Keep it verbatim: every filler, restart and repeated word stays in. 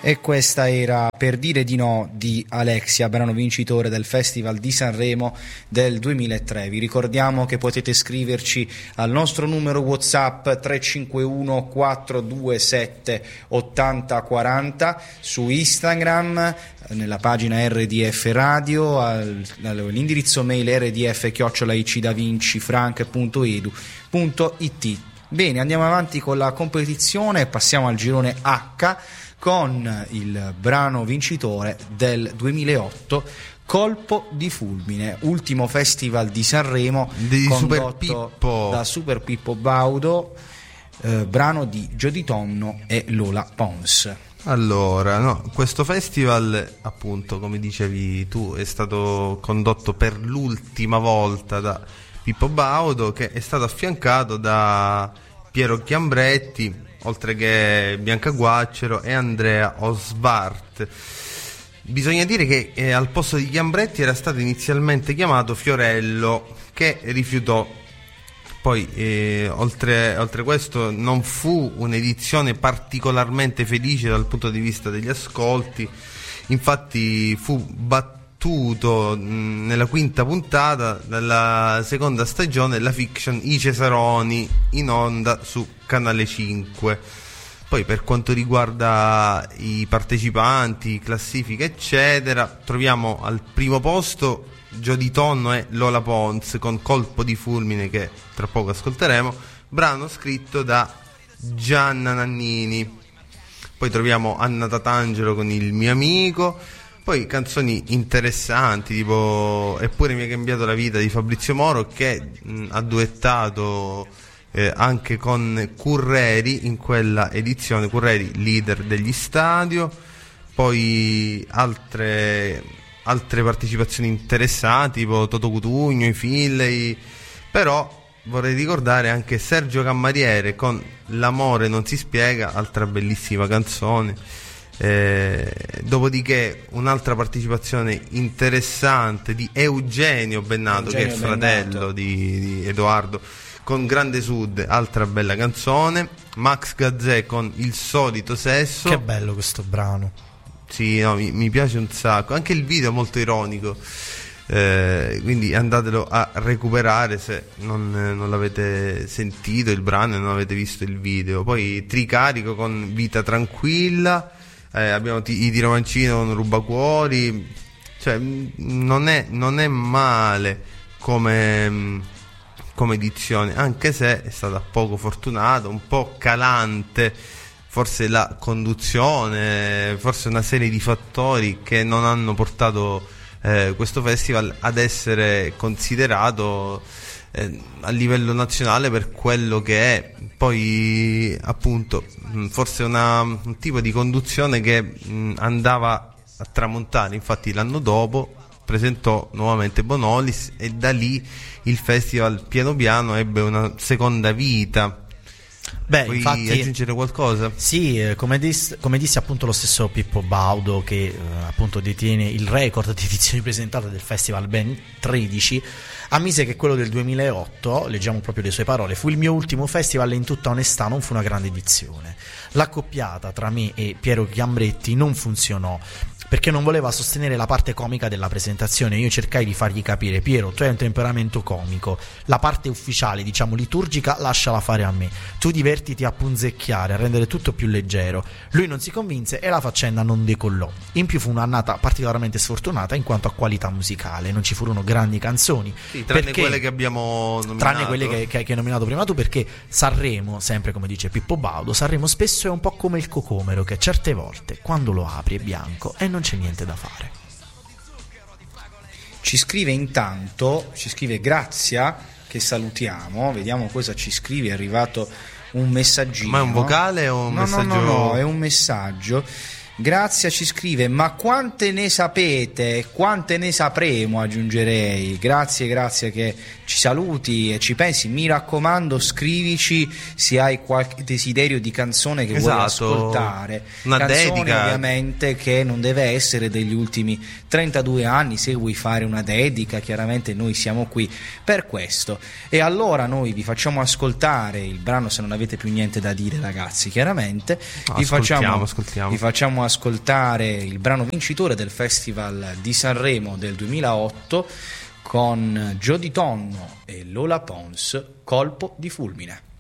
E questa era Per dire di no di Alexia, brano vincitore del Festival di Sanremo del duemilatré. Vi ricordiamo che potete scriverci al nostro numero WhatsApp tre cinque uno quattro due sette otto zero quattro zero, su Instagram nella pagina R D F Radio, al, all'indirizzo mail r d f chiocciola i c davinci frank punto e d u punto i t. Bene, andiamo avanti con la competizione e passiamo al girone H con il brano vincitore del duemilaotto, Colpo di fulmine, ultimo festival di Sanremo di Super condotto Pippo. da Super Pippo Baudo, eh, brano di Jody Tonno e Lola Pons. Allora, no, questo festival, appunto, come dicevi tu, è stato condotto per l'ultima volta da Pippo Baudo, che è stato affiancato da Piero Chiambretti, oltre che Bianca Guaccero e Andrea Osvart. Bisogna dire che eh, al posto di Chiambretti era stato inizialmente chiamato Fiorello, che rifiutò. Poi eh, oltre, oltre questo non fu un'edizione particolarmente felice dal punto di vista degli ascolti, infatti fu battuto mh, nella quinta puntata della seconda stagione la fiction I Cesaroni, in onda su Canale cinque. Poi per quanto riguarda i partecipanti, classifica eccetera, troviamo al primo posto Jody Tonno e Lola Pons con Colpo di fulmine, che tra poco ascolteremo, brano scritto da Gianna Nannini. Poi troviamo Anna Tatangelo con Il mio amico, poi canzoni interessanti tipo Eppure mi ha cambiato la vita di Fabrizio Moro, che mh, ha duettato eh, anche con Curreri in quella edizione, Curreri leader degli Stadio. Poi altre altre partecipazioni interessanti tipo Toto Cutugno, i Filley, però vorrei ricordare anche Sergio Cammariere con L'amore non si spiega, altra bellissima canzone. Eh, dopodiché un'altra partecipazione interessante di Eugenio Bennato, Eugenio, che è fratello Bennato. Di, di Edoardo, con Grande Sud, altra bella canzone. Max Gazzè con Il solito sesso. Che bello questo brano. Sì, no, mi, mi piace un sacco. Anche il video è molto ironico, eh, quindi andatelo a recuperare se non, non l'avete sentito il brano e non avete visto il video. Poi Tricarico con Vita tranquilla, eh, abbiamo t- i Tiro Mancino con Rubacuori. Cioè non è, non è male come, come edizione, anche se è stata poco fortunata, un po' calante forse la conduzione, forse una serie di fattori che non hanno portato eh, questo festival ad essere considerato eh, a livello nazionale per quello che è. Poi appunto forse una, un tipo di conduzione che mh, andava a tramontare, infatti l'anno dopo presentò nuovamente Bonolis e da lì il festival piano piano ebbe una seconda vita. Beh, Puoi infatti, aggiungere qualcosa? Sì, eh, come, dis- come disse appunto lo stesso Pippo Baudo, che eh, appunto detiene il record di edizioni presentate del festival, ben tredici, ammise che quello del duemilaotto, leggiamo proprio le sue parole, fu il mio ultimo festival e in tutta onestà non fu una grande edizione. L'accoppiata tra me e Piero Chiambretti non funzionò, perché non voleva sostenere la parte comica della presentazione. Io cercai di fargli capire: Piero, tu hai un temperamento comico, la parte ufficiale, diciamo liturgica, lasciala fare a me, tu divertiti a punzecchiare, a rendere tutto più leggero. Lui non si convinse e la faccenda non decollò. In più fu un'annata particolarmente sfortunata in quanto a qualità musicale, non ci furono grandi canzoni, sì, tranne perché, quelle che abbiamo nominato, tranne quelle che, che, che hai nominato prima tu, perché Sanremo, sempre come dice Pippo Baudo, Sanremo spesso è un po' come il cocomero, che certe volte quando lo apri è bianco e non c'è niente da fare. Ci scrive intanto, ci scrive Grazia, che salutiamo, vediamo cosa ci scrive. È arrivato un messaggino. Ma è un vocale o un no, messaggio? No, no, no, è un messaggio. Grazia ci scrive: ma quante ne sapete? Quante ne sapremo, aggiungerei. Grazie, grazie che ci saluti e ci pensi. Mi raccomando, scrivici se hai qualche desiderio di canzone che esatto, vuoi ascoltare. Una canzone dedica, ovviamente che non deve essere degli ultimi trentadue anni. Se vuoi fare una dedica, chiaramente noi siamo qui per questo. E allora noi vi facciamo ascoltare il brano, se non avete più niente da dire, ragazzi, chiaramente. No, vi, ascoltiamo, facciamo, ascoltiamo. vi facciamo andiamo a ascoltare il brano vincitore del Festival di Sanremo del duemilaotto con Jody Tonno e Lola Pons, Colpo di fulmine.